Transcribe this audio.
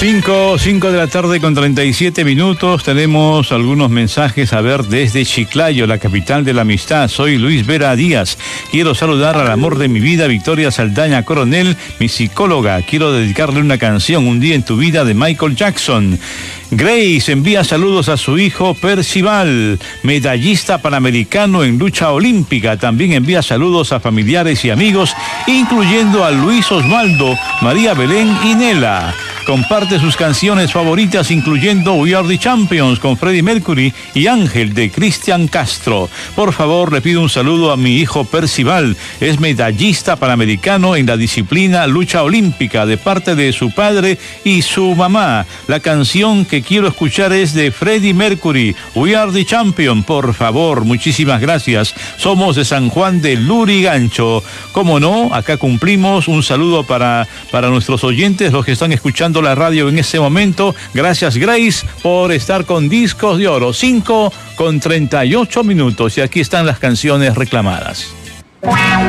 5 de la tarde con 37 minutos. Tenemos algunos mensajes a ver desde Chiclayo, la capital de la amistad. Soy Luis Vera Díaz. Quiero saludar al amor de mi vida, Victoria Saldaña Coronel, mi psicóloga. Quiero dedicarle una canción, Un día en tu vida, de Michael Jackson. Grace envía saludos a su hijo Percival, medallista panamericano en lucha olímpica. También envía saludos a familiares y amigos, incluyendo a Luis Osvaldo, María Belén y Nela. Comparte sus canciones favoritas, incluyendo We Are the Champions con Freddie Mercury y Ángel de Cristian Castro. Por favor, le pido un saludo a mi hijo Percival. Es medallista panamericano en la disciplina lucha olímpica, de parte de su padre y su mamá. La canción que quiero escuchar es de Freddie Mercury, We Are the Champion. Por favor, muchísimas gracias. Somos de San Juan de Lurigancho. Cómo no, acá cumplimos. Un saludo para nuestros oyentes, los que están escuchando la radio en ese momento. Gracias, Grace, por estar con Discos de Oro. 5:38 minutos y aquí están las canciones reclamadas.